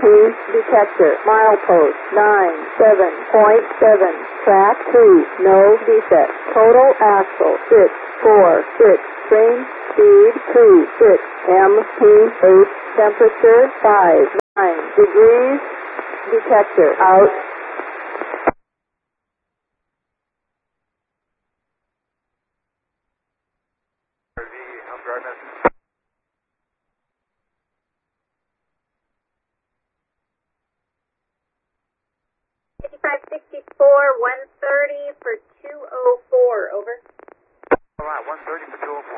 detector, milepost 97.7, track 2, no defect, total axle 646, train speed 26, MP8, temperature 59 degrees, detector out. $5564, 130 for 204, over. All right, 130 for 204.